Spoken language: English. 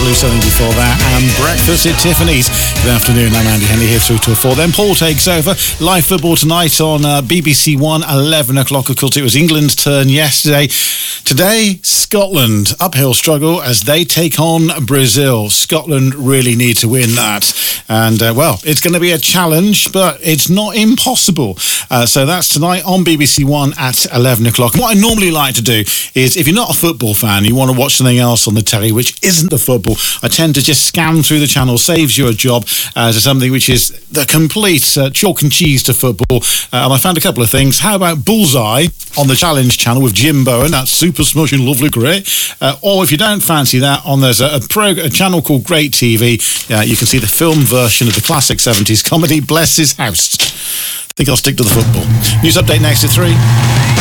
Blue Something before that, and Breakfast at Tiffany's. Good afternoon, I'm Andy Henley here through to 4. Then Paul takes over. Live football tonight on BBC One, 11 o'clock. Of course, it was England's turn yesterday. Today, Scotland, uphill struggle as they take on Brazil. Scotland really need to win that. And, it's going to be a challenge, but it's not impossible. So that's tonight on BBC One at 11 o'clock. And what I normally like to do is, if you're not a football fan, you want to watch something else on the telly which isn't the football, I tend to just scan through the channel, saves you a job, to something which is the complete chalk and cheese to football. And I found a couple of things. How about Bullseye on the Challenge channel with Jim Bowen? That's super smushing, lovely, great. Or if you don't fancy that, there's a channel called Great TV. You can see the film version of the classic 70s comedy Bless His House. I think I'll stick to the football. News update next at 3.